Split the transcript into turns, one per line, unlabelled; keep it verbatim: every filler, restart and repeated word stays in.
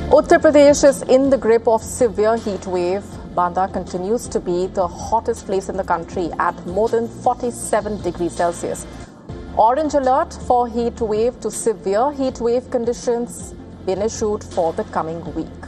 Uttar Pradesh is in the grip of severe heat wave. Banda continues to be the hottest place in the country at more than forty-seven degrees Celsius. Orange alert for heat wave to severe heat wave conditions been issued for the coming week.